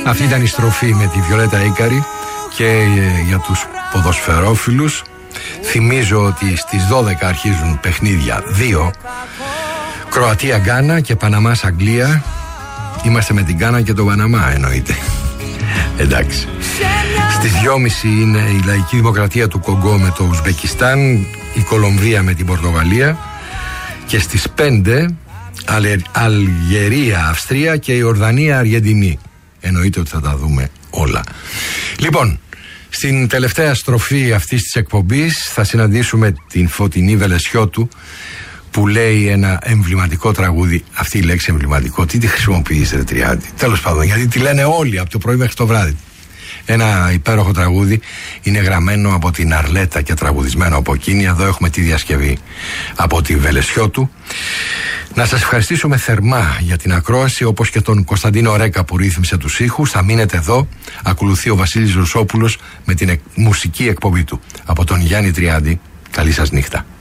Αυτή ήταν η στροφή με τη Βιολέτα Ίκαρη και για τους ποδοσφαιρόφιλους. Θυμίζω ότι στις 12 αρχίζουν παιχνίδια 2. Κροατία Γκάνα και Παναμάς Αγγλία. Είμαστε με την Γκάνα και τον Παναμά, εννοείται. Εντάξει. Στις 2.30 είναι η Λαϊκή Δημοκρατία του Κονγκό με το Ουσμπεκιστάν, η Κολομβία με την Πορτογαλία, και στις 5 Αλγερία, Αυστρία και η Ορδανία, Αργεντινή. Εννοείται ότι θα τα δούμε όλα. Λοιπόν, στην τελευταία στροφή αυτής της εκπομπής θα συναντήσουμε την Φωτεινή Βελεσιώτου, που λέει ένα εμβληματικό τραγούδι. Αυτή η λέξη εμβληματικό, τι τη χρησιμοποιείς ρε Τριάντη? Τέλος πάντων, γιατί τη λένε όλοι από το πρωί μέχρι το βράδυ. Ένα υπέροχο τραγούδι, είναι γραμμένο από την Αρλέτα και τραγουδισμένο από εκείνη. Εδώ έχουμε τη διασκευή από τη Βελεσιώτου. Να σας ευχαριστήσουμε θερμά για την ακρόαση, όπως και τον Κωνσταντίνο Ρέκα που ρύθμισε τους ήχους. Θα μείνετε εδώ. Ακολουθεί ο Βασίλης Ρουσόπουλος με την μουσική εκπομπή του. Από τον Γιάννη Τριάντη, καλή σας νύχτα.